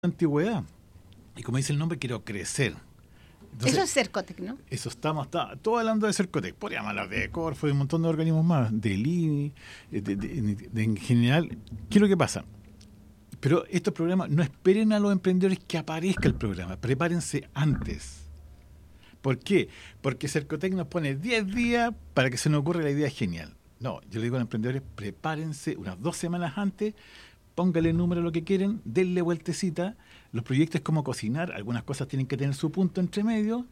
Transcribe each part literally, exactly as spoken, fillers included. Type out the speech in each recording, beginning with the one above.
antigüedad. Y como dice el nombre, quiero crecer. Entonces, eso es Cercotec, ¿no? Eso estamos, está, todo hablando de Cercotec. Podríamos hablar de Corfo, de un montón de organismos más, del I N I, de, de, de, de, en general. ¿Qué es lo que pasa? Pero estos programas, no esperen a los emprendedores que aparezca el programa, prepárense antes. ¿Por qué? Porque Cercotec nos pone diez días para que se nos ocurra la idea genial. No, yo le digo a los emprendedores, prepárense unas dos semanas antes, póngale número a lo que quieren, denle vueltecita. Los proyectos es como cocinar, algunas cosas tienen que tener su punto entre medio,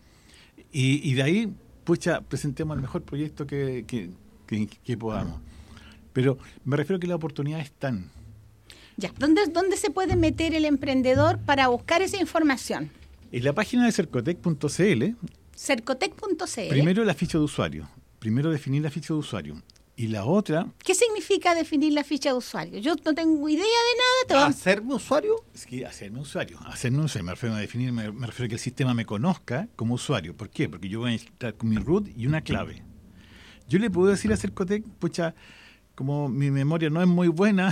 y, y de ahí, pucha, presentemos el mejor proyecto que, que, que, que podamos. Pero me refiero a que las oportunidades están. Ya, ¿dónde, ¿dónde se puede meter el emprendedor para buscar esa información? En la página de cercotec punto c l. cercotec punto c l. Primero la ficha de usuario. Primero definir la ficha de usuario. Y la otra... ¿Qué significa definir la ficha de usuario? Yo no tengo idea de nada. Te voy a... ¿Hacerme usuario? Es que hacerme usuario. Hacerme usuario. Me refiero a definir, me, me refiero a que el sistema me conozca como usuario. ¿Por qué? Porque yo voy a estar con mi root y una clave. Yo le puedo decir a Cercotec, pucha, como mi memoria no es muy buena,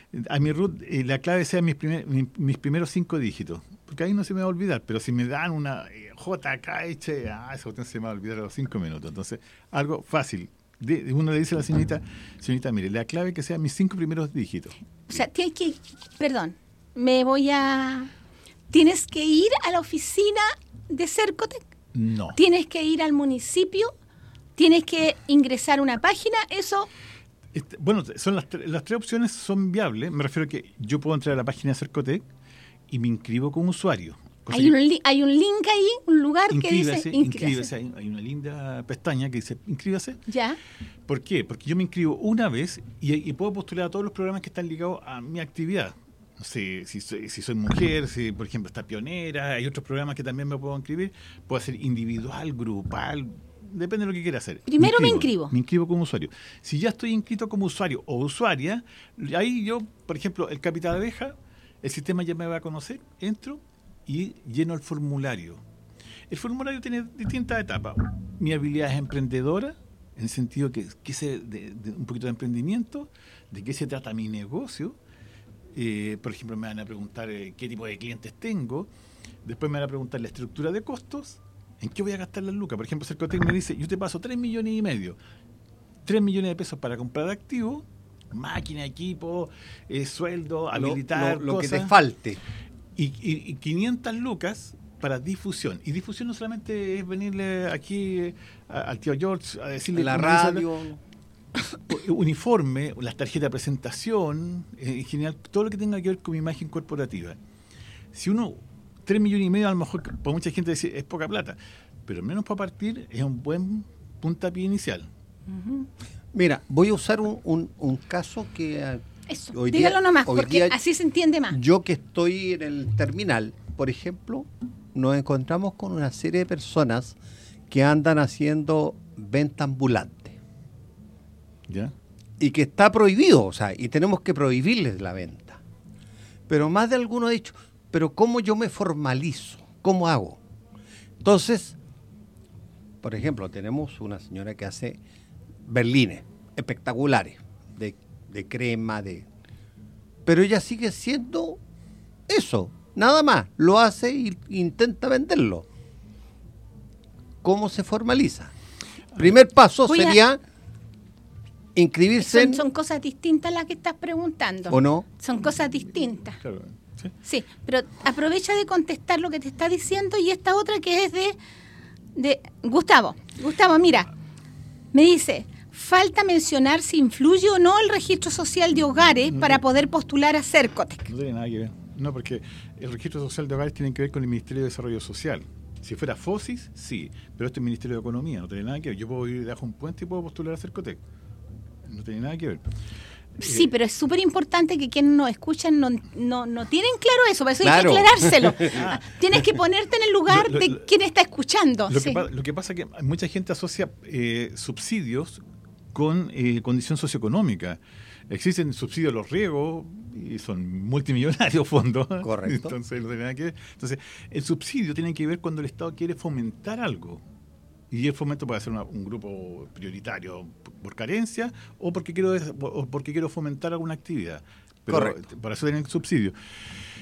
a mi root eh, la clave sea mis, primer, mis, mis primeros cinco dígitos. Porque ahí no se me va a olvidar. Pero si me dan una eh, J K H, ah, esa cuestión se me va a olvidar a los cinco minutos. Entonces, algo fácil. De, uno le dice a la señorita, señorita, mire, la clave que sean mis cinco primeros dígitos. O sea, tienes que, perdón, me voy a... ¿Tienes que ir a la oficina de Cercotec? No. ¿Tienes que ir al municipio? ¿Tienes que ingresar una página? Eso... Este, bueno, son las, las tres opciones son viables. Me refiero a que yo puedo entrar a la página de Cercotec y me inscribo como usuario. Hay un, li- hay un link ahí, un lugar que dice inscríbase. Inscríbase. Hay, hay una linda pestaña que dice inscríbase. Ya. ¿Por qué? Porque yo me inscribo una vez y, y puedo postular a todos los programas que están ligados a mi actividad. No sé, si soy, si soy mujer, si por ejemplo está pionera, hay otros programas que también me puedo inscribir. Puedo hacer individual, grupal, depende de lo que quiera hacer. Primero me inscribo, me inscribo. Me inscribo como usuario. Si ya estoy inscrito como usuario o usuaria, ahí yo, por ejemplo, el Capital Abeja, el sistema ya me va a conocer, entro y lleno el formulario. El formulario tiene distintas etapas. Mi habilidad es emprendedora, en el sentido que, que sé de, de un poquito de emprendimiento, de qué se trata mi negocio. Eh, por ejemplo, me van a preguntar eh, qué tipo de clientes tengo. Después me van a preguntar la estructura de costos, en qué voy a gastar las lucas. Por ejemplo, Cercotec me dice, yo te paso tres millones y medio. tres millones de pesos para comprar activos, máquina, equipo, eh, sueldo, habilitar, lo, lo, lo cosas. que te falte. Y, y, y quinientas lucas para difusión. Y difusión no solamente es venirle aquí a, al tío George a decirle... La radio... Uniforme, las tarjetas de presentación, en general, todo lo que tenga que ver con mi imagen corporativa. Si uno, tres millones y medio, a lo mejor para mucha gente dice, es poca plata, pero al menos para partir es un buen puntapié inicial. Uh-huh. Mira, voy a usar un, un, un caso que... Eso, hoy dígalo día, nomás, hoy porque día, así se entiende más. Yo que estoy en el terminal, por ejemplo, nos encontramos con una serie de personas que andan haciendo venta ambulante. ¿Ya? Y que está prohibido, o sea, y tenemos que prohibirles la venta. Pero más de alguno ha dicho, pero ¿cómo yo me formalizo? ¿Cómo hago? Entonces, por ejemplo, tenemos una señora que hace berlines espectaculares, de de crema, de pero ella sigue siendo eso, nada más, lo hace e intenta venderlo. ¿Cómo se formaliza? Primer paso Voy sería a... inscribirse son, en... son cosas distintas las que estás preguntando. ¿O no? Son cosas distintas. Claro, ¿sí? Sí, pero aprovecha de contestar lo que te está diciendo y esta otra que es de, de Gustavo. Gustavo, mira, me dice... Falta mencionar si influye o no el registro social de hogares no, para poder postular a Cercotec. No tiene nada que ver. No, porque el registro social de hogares tiene que ver con el Ministerio de Desarrollo Social. Si fuera FOSIS, sí, pero esto es el Ministerio de Economía, no tiene nada que ver. Yo puedo ir debajo de un puente y puedo postular a Cercotec. No tiene nada que ver. Sí, eh, pero es súper importante que quienes nos escuchan no, no, no tienen claro eso, por eso claro. hay que aclarárselo. ah. Tienes que ponerte en el lugar lo, lo, de quien está escuchando. Lo, sí. que, lo que pasa es que mucha gente asocia eh, subsidios con eh, condición socioeconómica. Existen subsidios a los riegos y son multimillonarios fondos. Correcto. Entonces, no tiene nada que ver. Entonces, el subsidio tiene que ver cuando el Estado quiere fomentar algo. Y el fomento puede ser una, un grupo prioritario por carencia o porque quiero o porque quiero fomentar alguna actividad. Pero correcto. Para eso tienen el subsidio.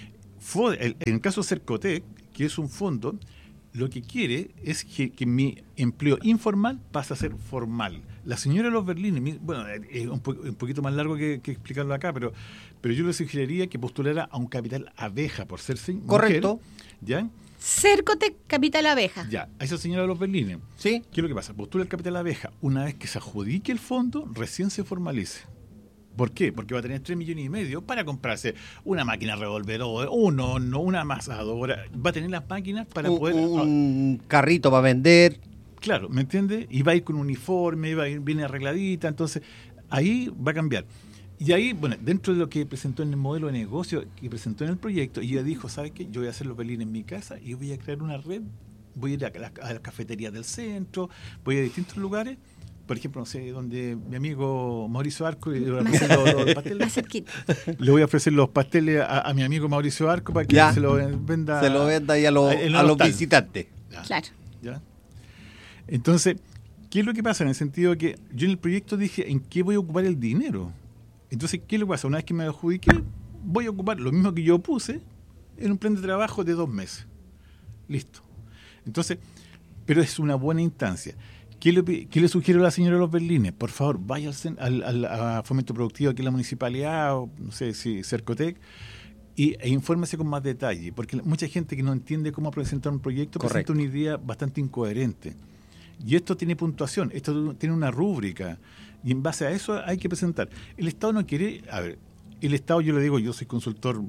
fo- el- en el caso de Cercotec, que es un fondo, lo que quiere es que, que mi empleo informal pase a ser formal. La señora Los Berlines, mi- bueno, es un, po- un poquito más largo que, que explicarlo acá, pero, pero yo le sugeriría que postulara a un capital abeja por ser se- mujer. Correcto. ¿Ya? Cercotec, Capital Abeja. Ya, a esa señora de Los Berlines. ¿Sí? ¿Qué es lo que pasa? Postula el capital abeja. Una vez que se adjudique el fondo, recién se formalice. ¿Por qué? Porque va a tener tres millones y medio para comprarse una máquina revolvedora, un horno, una amasadora. Va a tener las máquinas para Un, poder... un carrito para vender. Claro, ¿me entiendes? Y va a ir con uniforme, va a ir bien arregladita. Entonces, ahí va a cambiar. Y ahí, bueno, dentro de lo que presentó en el modelo de negocio, que presentó en el proyecto, ella dijo, ¿sabes qué? Yo voy a hacer los Berlines en mi casa y voy a crear una red. Voy a ir a las, a las cafeterías del centro, voy a, ir a distintos lugares. Por ejemplo, no sé, donde mi amigo Mauricio Arco le voy a ofrecer los, los Más pasteles. cerquita. Le voy a ofrecer los pasteles a, a mi amigo Mauricio Arco para que Ya. se lo venda. Se lo venda ahí a, los- en el a los hostal. visitantes. Ya. Claro. ¿Ya? Entonces, ¿qué es lo que pasa? En el sentido de que yo en el proyecto dije, ¿en qué voy a ocupar el dinero? Entonces, ¿qué es lo que pasa? Una vez que me adjudiqué, voy a ocupar lo mismo que yo puse en un plan de trabajo de dos meses. Listo. Entonces, pero es una buena instancia. ¿Qué le, qué le sugiero a la señora de Los Berlines? Por favor, vaya al, cen- al, al a Fomento Productivo aquí en la municipalidad, o no sé si Cercotec, y, e infórmese con más detalle, porque mucha gente que no entiende cómo presentar un proyecto Correcto. presenta una idea bastante incoherente. Y esto tiene puntuación, esto tiene una rúbrica, y en base a eso hay que presentar. El Estado no quiere, a ver, el Estado, yo le digo, yo soy consultor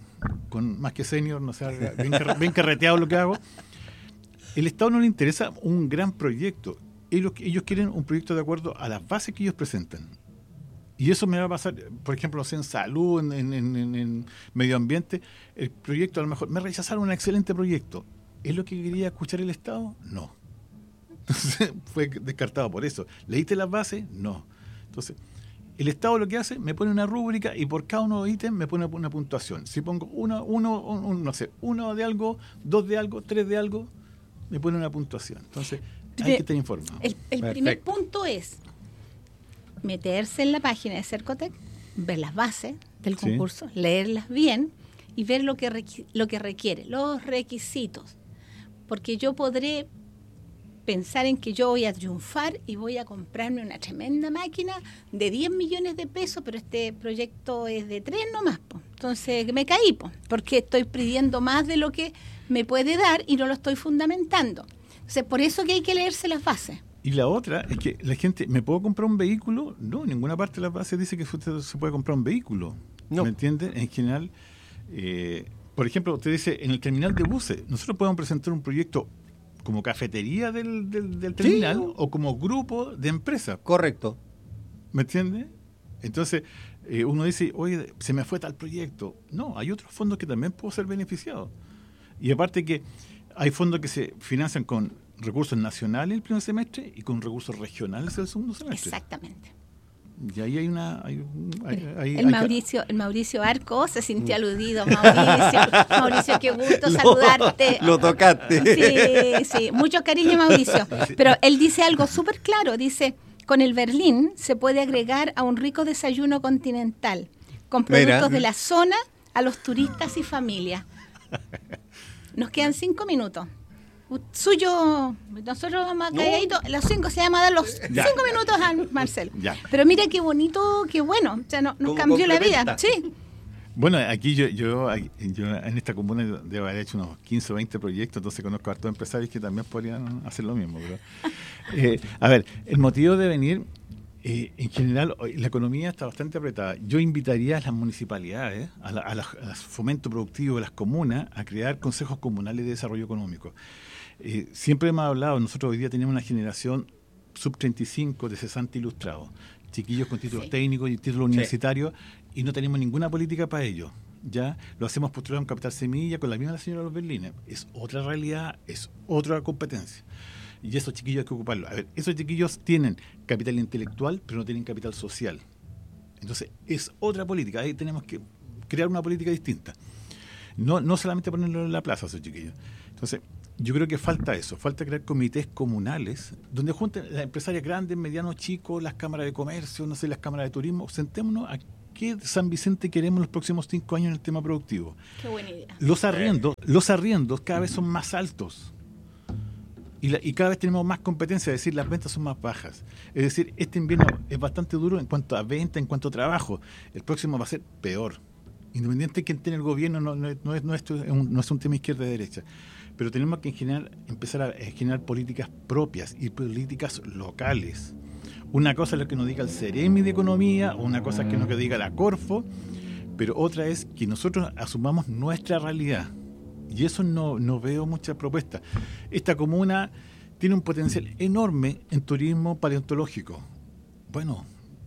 con más que senior, no sé, bien, carre- bien carreteado lo que hago. El Estado no le interesa un gran proyecto. Ellos, ellos quieren un proyecto de acuerdo a las bases que ellos presentan. Y eso me va a pasar, por ejemplo, no sé, en salud, en, en, en, en medio ambiente. El proyecto, a lo mejor, me rechazaron un excelente proyecto. ¿Es lo que quería escuchar el Estado? No. Entonces, fue descartado por eso. ¿Leíste las bases? No. Entonces, el Estado lo que hace, me pone una rúbrica y por cada uno de ítems me pone una puntuación. Si pongo uno, uno, un- un- no sé, uno de algo, dos de algo, tres de algo, me pone una puntuación. Entonces, hay que estar informado. El, el primer Perfecto. punto es meterse en la página de Cercotec, ver las bases del Sí. concurso, leerlas bien y ver lo que, requi- lo que requiere, los requisitos. Porque yo podré pensar en que yo voy a triunfar y voy a comprarme una tremenda máquina de diez millones de pesos, pero este proyecto es de tres nomás, po. Entonces me caí, po, porque estoy pidiendo más de lo que me puede dar y no lo estoy fundamentando. Entonces, por eso que hay que leerse las bases. Y la otra es que la gente, ¿me puedo comprar un vehículo? No, en ninguna parte de las bases dice que usted se puede comprar un vehículo. No. ¿Me entiende? En general, eh, por ejemplo, usted dice, en el terminal de buses, nosotros podemos presentar un proyecto como cafetería del, del, del terminal Sí. o como grupo de empresas. Correcto. ¿Me entiende? Entonces, eh, uno dice, oye, se me fue tal proyecto. No, hay otros fondos que también puedo ser beneficiado. Y aparte que hay fondos que se financian con recursos nacionales el primer semestre y con recursos regionales el segundo semestre. Exactamente. Y ahí hay una... Hay, un- hay- hay- hay El que- Mauricio, el Mauricio Arco se sintió aludido. Mauricio, Mauricio, qué gusto Lo- saludarte. Lo tocaste. Sí, sí, mucho cariño, Mauricio. Pero él dice algo súper claro. Dice, con el Berlín se puede agregar a un rico desayuno continental, con productos Mira. de la zona a los turistas y familias. Nos quedan cinco minutos. U- Suyo, nosotros vamos a No. calladito, los cinco se llama a dar los Ya. cinco minutos a Marcelo. Ya. Pero mira qué bonito, qué bueno. O sea, no- nos Como cambió la vida. complementa. Sí. Bueno, aquí yo, yo, yo en esta comuna debo haber hecho unos quince o veinte proyectos, entonces conozco a hartos empresarios que también podrían hacer lo mismo. Pero, eh, a ver, el motivo de venir, eh, en general, hoy la economía está bastante apretada. Yo invitaría a las municipalidades, a, la, a, las- a las fomento productivo de las comunas, a crear consejos comunales de desarrollo económico. Eh, siempre hemos hablado, nosotros hoy día tenemos una generación sub treinta y cinco de cesante ilustrados, chiquillos con títulos Sí. técnicos y títulos universitarios, y no tenemos ninguna política para ellos. Ya lo hacemos postular un capital semilla con la misma señora de Los Berlines. Es otra realidad, es otra competencia. Y esos chiquillos hay que ocuparlos. A ver, esos chiquillos tienen capital intelectual, pero no tienen capital social. Entonces, es otra política. Ahí tenemos que crear una política distinta. No, no solamente ponerlo en la plaza a esos chiquillos. Entonces, yo creo que falta eso, falta crear comités comunales donde junten las empresarias grandes, medianos, chicos, las cámaras de comercio, no sé, las cámaras de turismo, sentémonos a qué San Vicente queremos los próximos cinco años en el tema productivo. Qué buena idea. Los arriendos, los arriendos cada vez son más altos. Y, la, y cada vez tenemos más competencia, es decir, las ventas son más bajas. Es decir, este invierno es bastante duro en cuanto a venta, en cuanto a trabajo. El próximo va a ser peor. Independiente de quién tiene el gobierno, no, no, no, es, no, es, un, no es un tema izquierda y derecha. Pero tenemos que generar, empezar a generar políticas propias y políticas locales. Una cosa es lo que nos diga el Ceremi de Economía, una cosa es que nos diga la Corfo, pero otra es que nosotros asumamos nuestra realidad. Y eso no, no veo muchas propuestas. Esta comuna tiene un potencial enorme en turismo paleontológico. Bueno,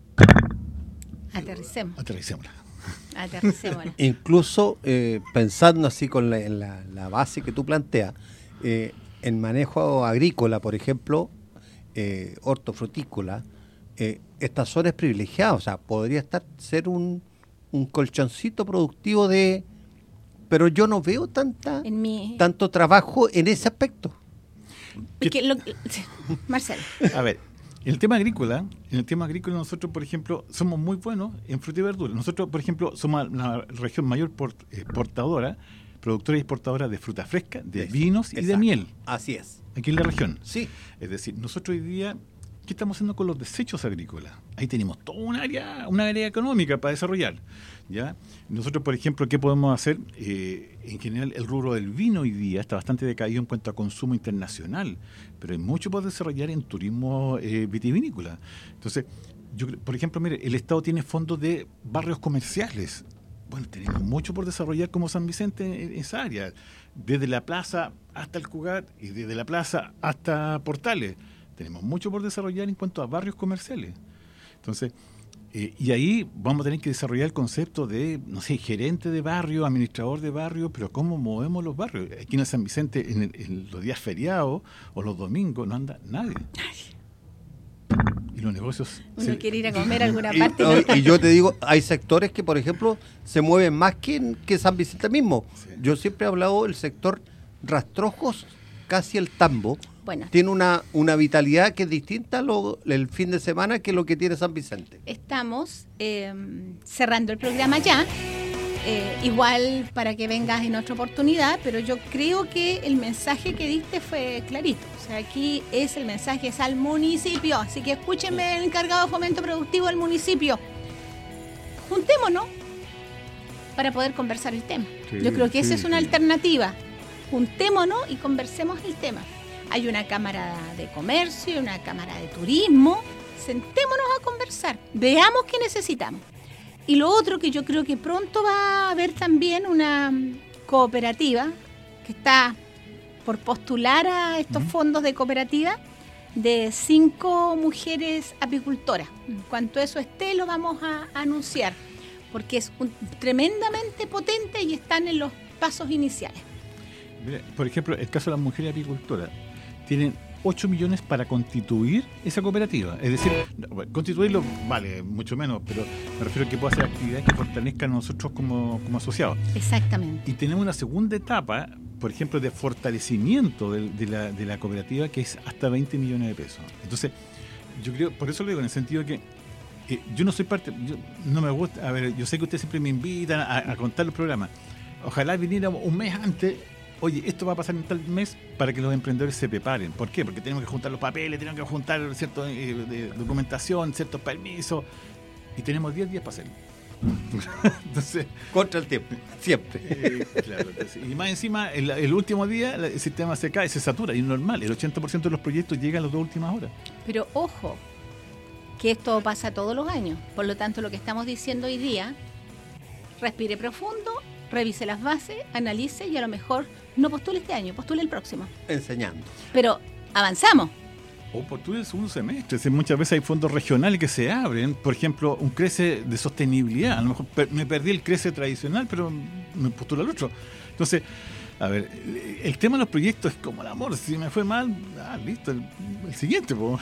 aterricemos. Aterricémosla. Aterricémosla. Incluso eh, pensando así con la, en la, la base que tú planteas, eh, en manejo agrícola, por ejemplo, eh, hortofrutícola, eh, esta zona es privilegiada, o sea, podría estar ser un, un colchoncito productivo de... Pero yo no veo tanta en mi... tanto trabajo en ese aspecto. Porque lo... Marcelo. A ver, en el tema agrícola, en el tema agrícola nosotros, por ejemplo, somos muy buenos en fruta y verdura. Nosotros, por ejemplo, somos la región mayor port, exportadora, productora y exportadora de fruta fresca, de es, vinos y exacto. de miel. Así es. Aquí en la región. Sí. Es decir, nosotros hoy día, ¿qué estamos haciendo con los desechos agrícolas? Ahí tenemos toda una área, una área económica para desarrollar. ¿Ya? Nosotros, por ejemplo, ¿qué podemos hacer? Eh, en general, el rubro del vino hoy día está bastante decaído en cuanto a consumo internacional, pero hay mucho por desarrollar en turismo eh, vitivinícola. Entonces, yo, por ejemplo, mire, el Estado tiene fondos de barrios comerciales. Bueno, tenemos mucho por desarrollar como San Vicente en esa área, desde la plaza hasta el Cugat y desde la plaza hasta Portales. Tenemos mucho por desarrollar en cuanto a barrios comerciales. Entonces, Eh, y ahí vamos a tener que desarrollar el concepto de, no sé, gerente de barrio, administrador de barrio, pero ¿cómo movemos los barrios? Aquí en San Vicente, en, el, en los días feriados o los domingos, no anda nadie. Y los negocios... Uno se... quiere ir a comer a alguna y, parte. no, y yo te digo, hay sectores que, por ejemplo, se mueven más que, en, que San Vicente mismo. Sí. Yo siempre he hablado del sector Rastrojos, casi el Tambo. Bueno. Tiene una, una vitalidad que es distinta a lo, el fin de semana que lo que tiene San Vicente. Estamos eh, cerrando el programa ya, eh, igual para que vengas en otra oportunidad, pero yo creo que el mensaje que diste fue clarito. O sea, aquí es el mensaje es al municipio, así que escúchenme, el encargado de fomento productivo del municipio. Juntémonos para poder conversar el tema. Sí, yo creo que sí, esa es una sí. alternativa. Juntémonos y conversemos el tema. Hay una cámara de comercio, una cámara de turismo. Sentémonos a conversar. Veamos qué necesitamos. Y lo otro que yo creo que pronto va a haber también una cooperativa que está por postular a estos Uh-huh. fondos de cooperativa de cinco mujeres apicultoras. En cuanto eso esté, lo vamos a anunciar, porque es un- tremendamente potente y están en los pasos iniciales. Mira, por ejemplo, el caso de las mujeres apicultoras. Tienen ocho millones para constituir esa cooperativa. Es decir, no, bueno, constituirlo vale mucho menos, pero me refiero a que pueda hacer actividades que fortalezcan a nosotros como, como asociados. Exactamente. Y tenemos una segunda etapa, por ejemplo, de fortalecimiento de, de, la, de la cooperativa, que es hasta veinte millones de pesos. Entonces, yo creo, por eso lo digo, en el sentido que eh, yo no soy parte, yo, no me gusta, a ver, yo sé que ustedes siempre me invitan a, a contar los programas. Ojalá viniera un mes antes. Oye, esto va a pasar en tal mes para que los emprendedores se preparen. ¿Por qué? Porque tenemos que juntar los papeles, tenemos que juntar cierta eh, de documentación, ciertos permisos, y tenemos diez días para hacerlo. Entonces, Contra el tiempo, siempre. eh, claro, entonces, y más encima, el, el último día el sistema se cae, se satura, y es normal. El ochenta por ciento de los proyectos llegan a las dos últimas horas. Pero ojo, que esto pasa todos los años. Por lo tanto, lo que estamos diciendo hoy día, respire profundo, revise las bases, analice y a lo mejor no postule este año, postule el próximo. Enseñando. Pero avanzamos. O por tu el segundo semestre. Si muchas veces hay fondos regionales que se abren. Por ejemplo, un CRECE de sostenibilidad. A lo mejor per- me perdí el CRECE tradicional, pero me postulo al otro. Entonces, a ver, el, el tema de los proyectos es como el amor. Si me fue mal, ah, listo, el, el siguiente. Po.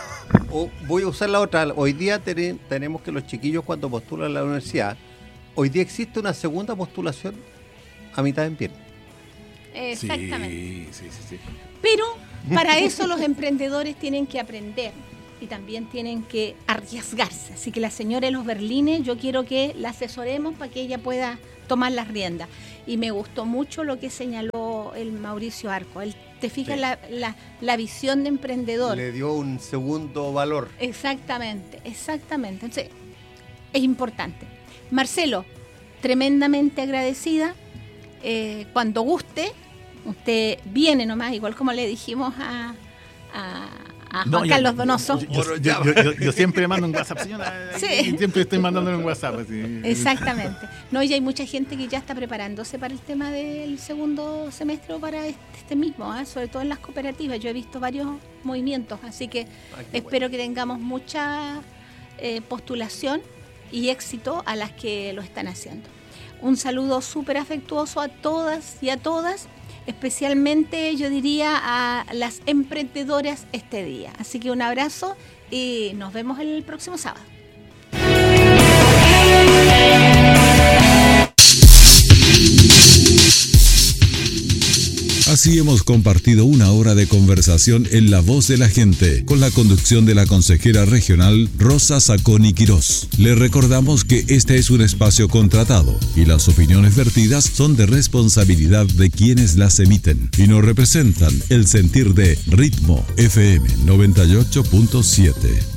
O voy a usar la otra. Hoy día ten- tenemos que los chiquillos cuando postulan a la universidad, hoy día existe una segunda postulación a mitad de invierno. Exactamente. Sí, sí, sí, sí. Pero para eso los emprendedores tienen que aprender. y también tienen que arriesgarse. Así que la señora de los berlines, yo quiero que la asesoremos para que ella pueda tomar las riendas. Y me gustó mucho lo que señaló el Mauricio Arco. Él, te fijas, sí. la, la, la visión de emprendedor. Le dio un segundo valor. Exactamente, exactamente. Entonces, es importante. Marcelo, tremendamente agradecida. Eh, cuando guste, usted viene nomás, igual como le dijimos a, a, a Juan no, Carlos yo, Donoso. Yo, yo, yo, yo, yo siempre mando un WhatsApp, señora. Sí. Siempre estoy mandando un WhatsApp. Así. Exactamente. No, y hay mucha gente que ya está preparándose para el tema del segundo semestre o para este, este mismo, ¿eh? Sobre todo en las cooperativas. Yo he visto varios movimientos, así que Ay, espero bueno. que tengamos mucha eh, postulación y éxito a las que lo están haciendo. Un saludo súper afectuoso a todas y a todas, especialmente yo diría a las emprendedoras este día. Así que un abrazo y nos vemos el próximo sábado. Así hemos compartido una hora de conversación en La Voz de la Gente, con la conducción de la consejera regional Rosa Zacconi Quirós. Le recordamos que este es un espacio contratado y las opiniones vertidas son de responsabilidad de quienes las emiten y no representan el sentir de Ritmo F M noventa y ocho punto siete.